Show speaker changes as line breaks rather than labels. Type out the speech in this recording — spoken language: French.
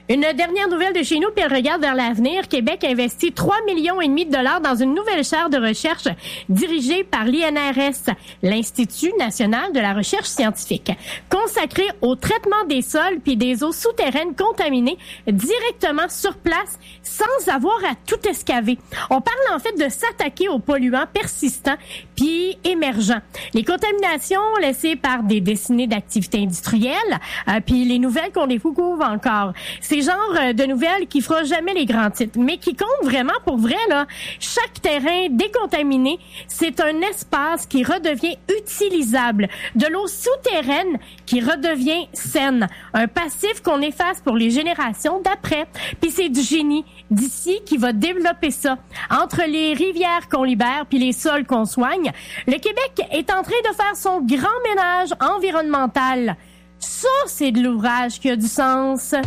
Une dernière nouvelle de chez nous, puis elle regarde vers l'avenir. Québec investit 3,5 millions de dollars dans une nouvelle chaire de recherche dirigée par l'INRS, l'Institut national de la recherche scientifique, consacrée au traitement des sols puis des eaux souterraines contaminées directement sur place sans avoir à tout excaver. On parle en fait de s'attaquer aux polluants persistants puis émergents. Les contaminations laissées par des décennies d'activités industrielles, puis les nouvelles qu'on découvre encore. C'est le genre de nouvelles qui fera jamais les grands titres, mais qui compte vraiment pour vrai, là. Chaque terrain décontaminé, c'est un espace qui redevient utilisable. De l'eau souterraine qui redevient saine. Un passif qu'on efface pour les générations d'après. Puis c'est du génie d'ici qui va développer ça. Entre les rivières qu'on libère puis les sols qu'on soigne, le Québec est en train de faire son grand ménage environnemental. Ça, c'est de l'ouvrage qui a du sens.